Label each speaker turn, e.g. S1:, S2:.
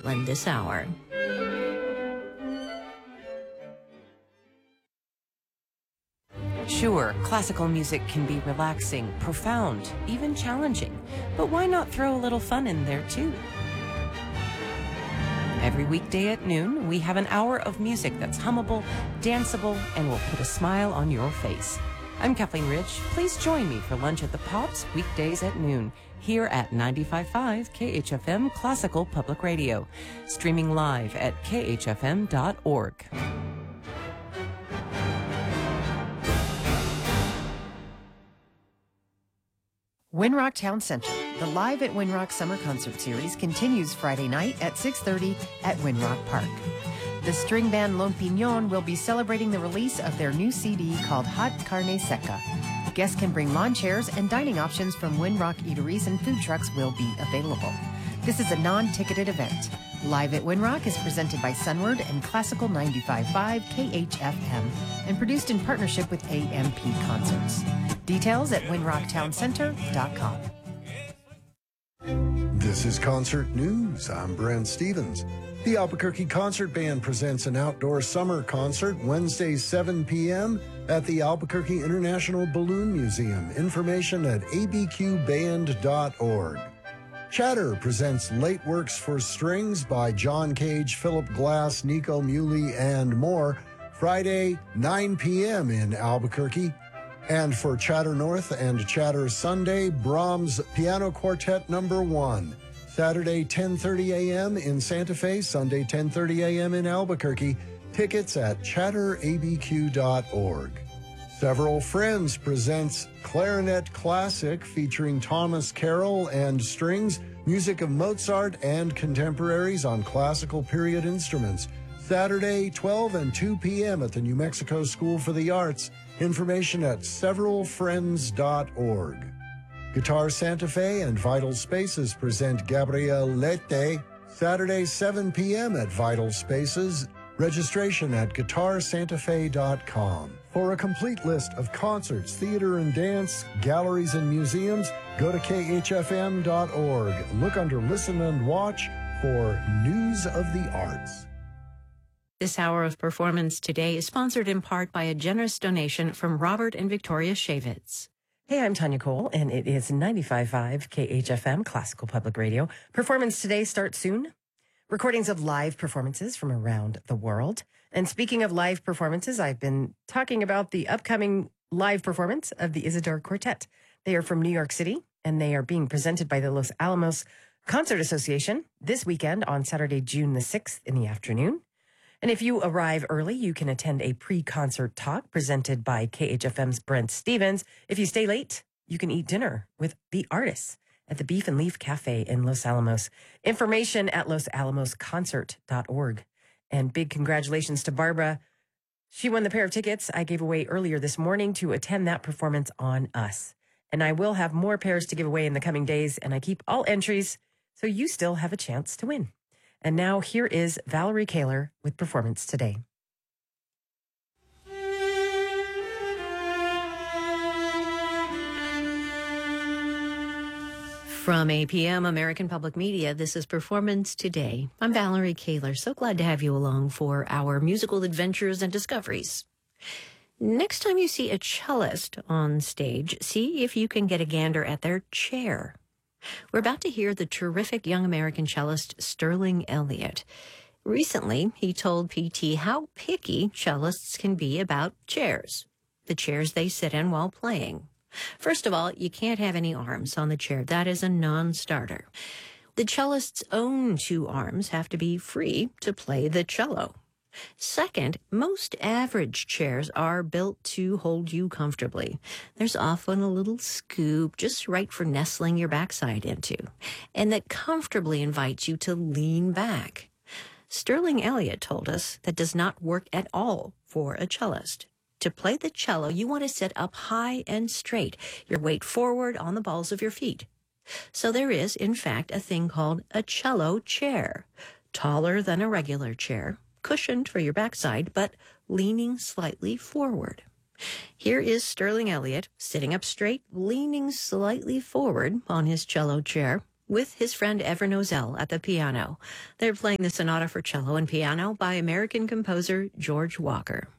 S1: Portland this hour.
S2: Sure, classical music can be relaxing, profound, even challenging, but why not throw a little fun in there too? Every weekday at noon, we have an hour of music that's hummable, danceable, and will put a smile on your face. I'm Kathleen Rich. Please join me for Lunch at the Pops, weekdays at noon, here at 95.5 KHFM Classical Public Radio, streaming live at khfm.org.
S3: Winrock Town Center, the Live at Winrock Summer Concert Series continues Friday night at 6:30 at Winrock Park. The string band Lone Piñon will be celebrating the release of their new CD called Hot Carne Seca. Guests can bring lawn chairs and dining options from Winrock eateries and food trucks will be available. This is a non-ticketed event. Live at Winrock is presented by Sunward and Classical 95.5 KHFM and produced in partnership with AMP Concerts. Details at winrocktowncenter.com.
S4: This is Concert News. I'm Brent Stevens. The Albuquerque Concert Band presents an outdoor summer concert Wednesday, 7 p.m. at the Albuquerque International Balloon Museum. Information at abqband.org. Chatter presents Late Works for Strings by John Cage, Philip Glass, Nico Muley, and more. Friday, 9 p.m. in Albuquerque. And for Chatter North and Chatter Sunday, Brahms Piano Quartet No. 1. Saturday, 10:30 a.m. in Santa Fe, Sunday, 10:30 a.m. in Albuquerque. Tickets at chatterabq.org. Several Friends presents Clarinet Classic featuring Thomas Carroll and strings, music of Mozart and contemporaries on classical period instruments. Saturday, 12 and 2 p.m. at the New Mexico School for the Arts. Information at severalfriends.org. Guitar Santa Fe and Vital Spaces present Gabriel Lete. Saturday, 7 p.m. at Vital Spaces. Registration at guitarsantafe.com. For a complete list of concerts, theater and dance, galleries and museums, go to khfm.org. Look under Listen and Watch for News of the Arts.
S1: This hour of Performance Today is sponsored in part by a generous donation from Robert and Victoria Shavitz.
S2: Hey, I'm Tanya Cole, and it is 95.5 KHFM Classical Public Radio. Performance Today starts soon. Recordings of live performances from around the world. And speaking of live performances, I've been talking about the upcoming live performance of the Isidore Quartet. They are from New York City, and they are being presented by the Los Alamos Concert Association this weekend on Saturday, June the 6th in the afternoon. And if you arrive early, you can attend a pre-concert talk presented by KHFM's Brent Stevens. If you stay late, you can eat dinner with the artists at the Beef and Leaf Cafe in Los Alamos. Information at losalamosconcert.org. And big congratulations to Barbara. She won the pair of tickets I gave away earlier this morning to attend that performance on us. And I will have more pairs to give away in the coming days, and I keep all entries, so you still have a chance to win. And now here is Valerie Kaler with Performance Today.
S1: From APM American Public Media, this is Performance Today. I'm Valerie Kaler. So glad to have you along for our musical adventures and discoveries. Next time you see a cellist on stage, see if you can get a gander at their chair. We're about to hear the terrific young American cellist Sterling Elliott. Recently, he told PT how picky cellists can be about chairs, the chairs they sit in while playing. First of all, you can't have any arms on the chair. That is a non-starter. The cellist's own two arms have to be free to play the cello. Second, most average chairs are built to hold you comfortably. There's often a little scoop just right for nestling your backside into, and that comfortably invites you to lean back. Sterling Elliott told us that does not work at all for a cellist. To play the cello, you want to sit up high and straight, your weight forward on the balls of your feet. So there is, in fact, a thing called a cello chair, taller than a regular chair, cushioned for your backside, but leaning slightly forward. Here is Sterling Elliott, sitting up straight, leaning slightly forward on his cello chair, with his friend Ever Nozell at the piano. They're playing the Sonata for Cello and Piano by American composer George Walker.